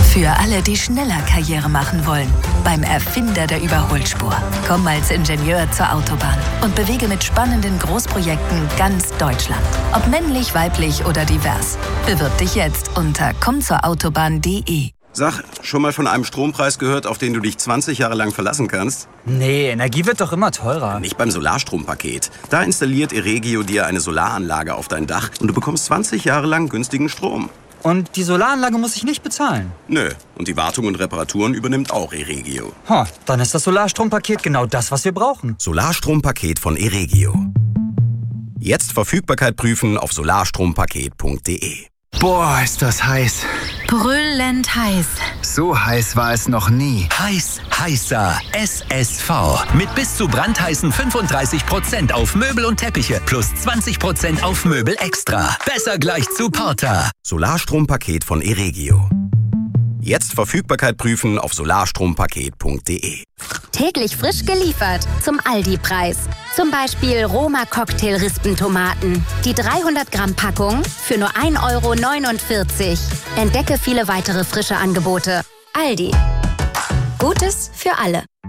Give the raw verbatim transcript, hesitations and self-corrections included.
Für alle, die schneller Karriere machen wollen. Beim Erfinder der Überholspur. Komm als Ingenieur zur Autobahn und bewege mit spannenden Großprojekten ganz Deutschland. Ob männlich, weiblich oder divers. Bewirb dich jetzt unter komm zur autobahn punkt de. Sag, schon mal von einem Strompreis gehört, auf den du dich zwanzig Jahre lang verlassen kannst? Nee, Energie wird doch immer teurer. Nicht beim Solarstrompaket. Da installiert Eregio dir eine Solaranlage auf dein Dach und du bekommst zwanzig Jahre lang günstigen Strom. Und die Solaranlage muss ich nicht bezahlen? Nö, und die Wartung und Reparaturen übernimmt auch Eregio. Ha, dann ist das Solarstrompaket genau das, was wir brauchen. Solarstrompaket von Eregio. Jetzt Verfügbarkeit prüfen auf solarstrompaket punkt de. Boah, ist das heiß. Brüllend heiß. So heiß war es noch nie. Heiß, heißer. S S V. Mit bis zu brandheißen fünfunddreißig Prozent auf Möbel und Teppiche plus zwanzig Prozent auf Möbel extra. Besser gleich zu Porter. Solarstrompaket von Eregio. Jetzt Verfügbarkeit prüfen auf solarstrompaket punkt de. Täglich frisch geliefert zum Aldi-Preis. Zum Beispiel Roma Cocktail-Rispentomaten. Die dreihundert Gramm Packung für nur ein Euro neunundvierzig. Entdecke viele weitere frische Angebote. Aldi. Gutes für alle.